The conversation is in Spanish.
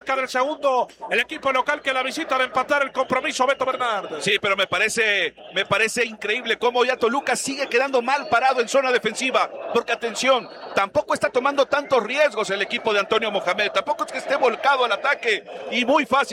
marca del segundo, el equipo local que la visita al empatar el compromiso, Beto Bernardo. Sí, pero me parece increíble cómo ya Toluca sigue quedando mal parado en zona defensiva, porque atención, tampoco está tomando tantos riesgos el equipo de Antonio Mohamed, tampoco es que esté volcado al ataque y muy fácil